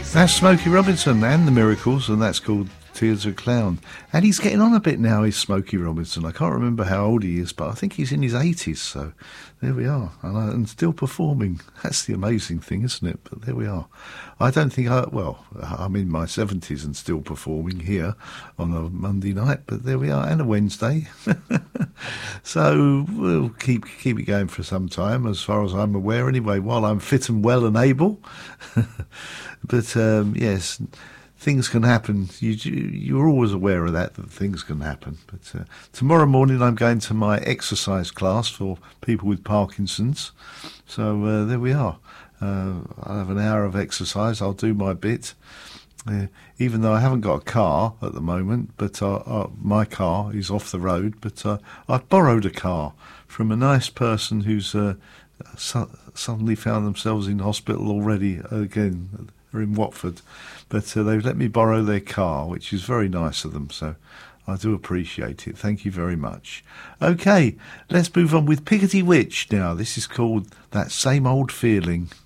That's Smokey Robinson and the Miracles, and that's called Tears of a Clown. And he's getting on a bit now, is Smokey Robinson. I can't remember how old he is, but I think he's in his 80s, so there we are. And still performing. That's the amazing thing, isn't it? But there we are. I don't think I'm in my 70s and still performing here on a Monday night, but there we are, and a Wednesday. So we'll keep it going for some time, as far as I'm aware anyway, while I'm fit and well and able. But yes, things can happen. You're always aware of that things can happen. But tomorrow morning I'm going to my exercise class for people with Parkinson's. So there we are. I'll have an hour of exercise. I'll do my bit. Even though I haven't got a car at the moment, but my car is off the road. But I've borrowed a car from a nice person who's suddenly found themselves in hospital already again. They're in Watford, but they've let me borrow their car, which is very nice of them, so I do appreciate it. Thank you very much. Okay, let's move on with Piggotty Witch now. This is called That Same Old Feeling.